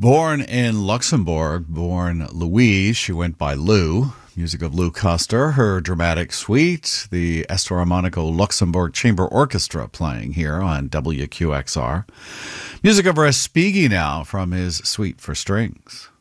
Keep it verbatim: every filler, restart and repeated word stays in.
Born in Luxembourg, born Louise, she went by Lou. Music of Lou Custer, her dramatic suite, the Esteramonico Luxembourg Chamber Orchestra playing here on W Q X R. Music of Respighi now from his Suite for Strings.